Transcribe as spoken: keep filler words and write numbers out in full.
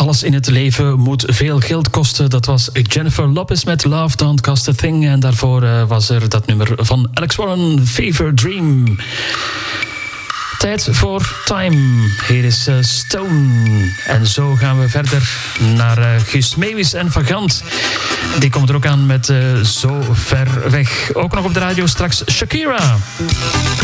Alles in het leven moet veel geld kosten. Dat was Jennifer Lopez met Love Don't Cost a Thing. En daarvoor uh, was er dat nummer van Alex Warren, Fever Dream. Tijd voor Time. Hier is uh, Stone. En zo gaan we verder naar uh, Guus Meeuwis en Van Gant. Die komt er ook aan met uh, Zo Ver Weg. Ook nog op de radio straks Shakira.